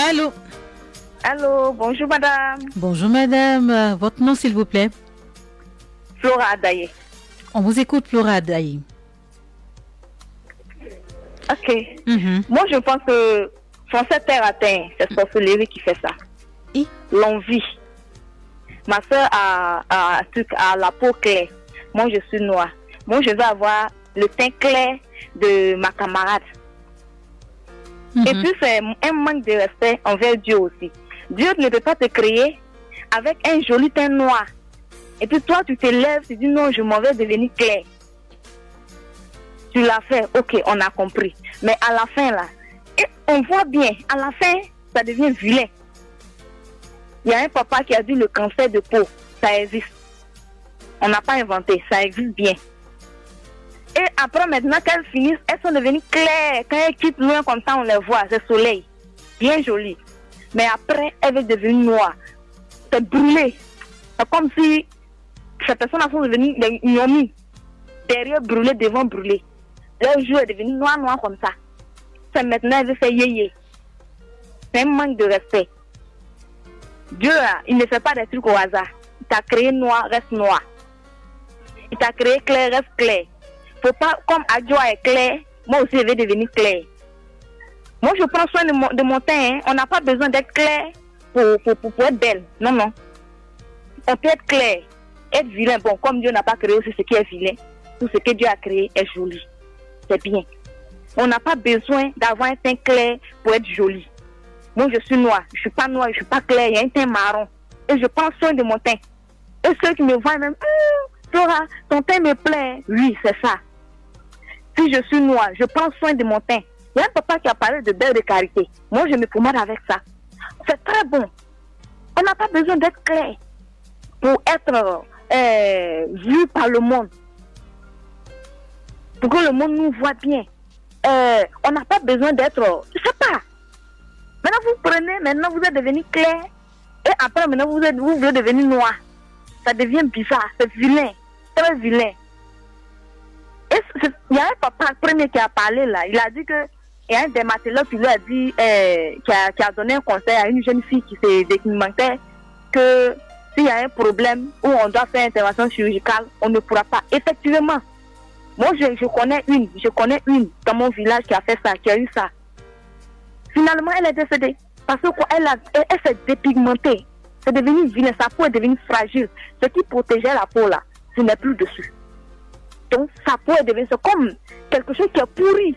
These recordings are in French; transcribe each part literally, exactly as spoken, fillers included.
Allô? Allô, bonjour madame. Bonjour madame. Euh, Votre nom s'il vous plaît? Flora Adaye. On vous écoute, Flora Adaye. Ok. Mhm. Moi je pense que français terre à terre, c'est sorcellerie qui fait ça. Et? L'envie. Ma soeur a, a, a, a la peau claire. Moi je suis noire. Moi je veux avoir le teint clair de ma camarade. Mhm. Et puis c'est un manque de respect envers Dieu aussi. Dieu ne peut pas te créer avec un joli teint noir. Et puis toi tu te lèves, tu dis non, je m'en vais devenir clair. Tu l'as fait, ok, on a compris. Mais à la fin là, et on voit bien, à la fin, ça devient vilain. Il y a un papa qui a dit le cancer de peau, ça existe. On n'a pas inventé, ça existe bien. Et après maintenant qu'elles finissent, elles sont devenues claires. Quand elles quittent loin comme ça, on les voit, c'est soleil. Bien joli. Mais après, elles sont devenues noires. C'est brûlé. C'est comme si ces personnes sont devenues des gnomis. Derrière brûlé, devant brûlé. Leur joue est devenu noir, noir comme ça. C'est maintenant, elle veut faire yéyé. C'est un manque de respect. Dieu, il ne fait pas des trucs au hasard. Il t'a créé noir, reste noir. Il t'a créé clair, reste clair. Faut pas, comme Adjoa est clair, moi aussi je vais devenir clair. Moi je prends soin de mon, de mon teint, hein. On n'a pas besoin d'être clair pour, pour, pour, pour être belle. Non, non. On peut être clair, être vilain. Bon, comme Dieu n'a pas créé aussi ce qui est vilain, tout ce que Dieu a créé est joli. C'est bien. On n'a pas besoin d'avoir un teint clair pour être joli. Moi je suis noire, je suis pas noire, je suis pas claire, il y a un teint marron. Et je prends soin de mon teint. Et ceux qui me voient même, hum, Flora, ton teint me plaît. Oui, c'est ça. Si je suis noire, je prends soin de mon teint. Il y a un papa qui a parlé de beurre de karité. Moi, je me pommade avec ça. C'est très bon. On n'a pas besoin d'être clair pour être euh, vu par le monde. Pour que le monde nous voit bien. Euh, on n'a pas besoin d'être... Je sais pas. Maintenant, vous prenez, maintenant vous êtes devenu clair. Et après, maintenant, vous, êtes, vous voulez devenir noir. Ça devient bizarre. C'est vilain. Très vilain. Et il y a un papa premier qui a parlé là, il a dit que il y a un dermatologue qui lui a dit, euh, qui, a, qui a donné un conseil à une jeune fille qui s'est documentée que s'il y a un problème où on doit faire une intervention chirurgicale, on ne pourra pas. Effectivement, moi je, je connais une, je connais une dans mon village qui a fait ça, qui a eu ça. Finalement, elle est décédée parce qu'elle elle, elle s'est dépigmentée. C'est devenu vilain, sa peau est devenue fragile. Ce qui protégeait la peau là, ce n'est plus dessus. Donc sa peau est devenue comme quelque chose qui est pourri.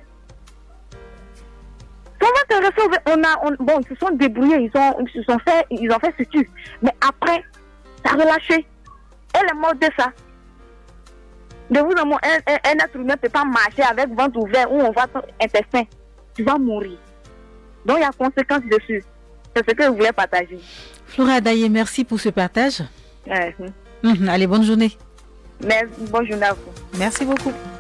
Comment te on a, on, bon, ils se sont débrouillés, ils ont, ils se sont fait, ils ont fait ce truc. Mais après, ça a relâché. Elle est morte de ça. De vous, un, un, un être humain ne peut pas marcher avec ventre ouvert où on voit ton intestin. Tu vas mourir. Donc il y a conséquences dessus. C'est ce que je voulais partager. Flora Adaye, merci pour ce partage. Ouais. Mmh, allez, bonne journée. Merci, bonne journée à vous. Merci beaucoup.